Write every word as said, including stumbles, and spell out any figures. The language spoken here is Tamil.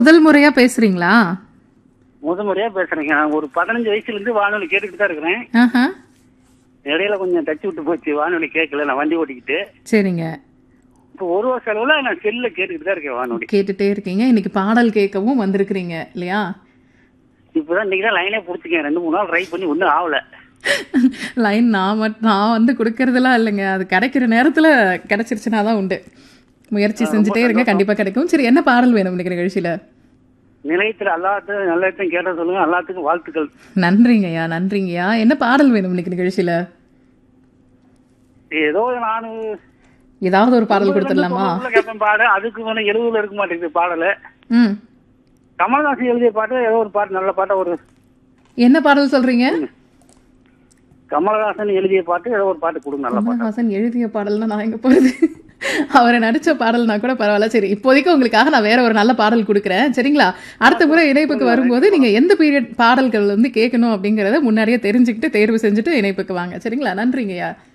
முதல் முறையா பேசுறீங்களா? முத முறையா பேசுறேங்க. நான் ஒரு பதினஞ்சு வயசுல இருந்து வானொலி கேட்டுக்கிட்டு தான் இருக்கிறேன். ஆஹா. இடையில கொஞ்சம் டச் விட்டு போச்சு, வானொலி கேட்கல. நான் வண்டி ஓட்டிக்கிட்டு சரிங்க. இப்போ ஒரு வருஷ அளவுல நான் செல்ல கேட்டுக்கிட்டு தான் இருக்கேன் வானொலி. கேட்டுட்டே இருக்கீங்க. இன்னைக்கு பாடல் கேட்கவும் வந்திருக்கிறீங்க இல்லையா? இப்பதான் இன்னைக்கு தான் லைனே பிடிச்சிக்கேன். ரெண்டு மூணு நாள் ட்ரை பண்ணி ஒன்றும் ஆகல. லைன் நான் மட் நான் வந்து கொடுக்கறதெல்லாம் இல்லைங்க. அது கிடைக்கிற நேரத்துல கிடைச்சிருச்சுன்னா தான் உண்டு. முயற்சி செஞ்சுட்டே இருங்க, கண்டிப்பா கிடைக்கும். சரி, என்ன பாடல் வேணும் இன்னைக்கு நிகழ்ச்சியில? நிலையத்தில் எல்லாத்தையும் நல்லத்தையும் கேட்ட சொல்லுங்க. எல்லாத்துக்கும் வாழ்த்துக்கள். நன்றிங்கய்யா, நன்றிங்கய்யா. என்ன பாடல் வேணும் இன்னைக்கு நிகழ்ச்சியில? ஏதோ நான் ஏதாவது ஒரு பாடல் கொடுத்துடலாமா? கேட்பேன் பாடு. அதுக்கு மேல எழுபதுல இருக்க மாட்டேங்குது பாடல. ம். கமல்ஹாசன் எழுதிய பாட்டு ஏதோ ஒரு பாட்டு, நல்ல பாட்டா ஒரு என்ன பாடல் சொல்றீங்க? கமல்ஹாசன் எழுதிய பாட்டு ஏதோ ஒரு பாட்டு கொடுங்க, நல்ல பாட்டு. கமல்ஹாசன் எழுதிய பாடல்னா நான் எங்க போறது? அவரை நடிச்ச பாடல்னா கூட பரவாயில்ல. சரி, இப்போதைக்கு உங்களுக்காக நான் வேற ஒரு நல்ல பாடல் கொடுக்குறேன். சரிங்களா? அடுத்த முறை இணைப்புக்கு வரும்போது நீங்க எந்த பீரியட் பாடல்கள் வந்து கேட்கணும் அப்படிங்கறத முன்னாடியே தெரிஞ்சுக்கிட்டு தேர்வு செஞ்சுட்டு இணைப்புக்கு வாங்க. சரிங்களா? நன்றிங்கய்யா.